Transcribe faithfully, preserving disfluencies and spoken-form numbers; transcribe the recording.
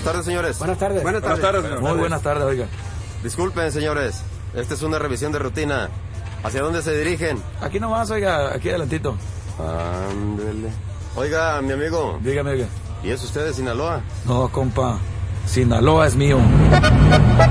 Buenas tardes, señores. Buenas tardes. Buenas tardes. Buenas tardes. Muy buenas tardes, oiga. Disculpen, señores. Esta es una revisión de rutina. ¿Hacia dónde se dirigen? Aquí nomás, oiga, aquí adelantito. Ándele. Oiga, mi amigo. Dígame, oiga. ¿Y es usted de Sinaloa? No, compa, Sinaloa es mío.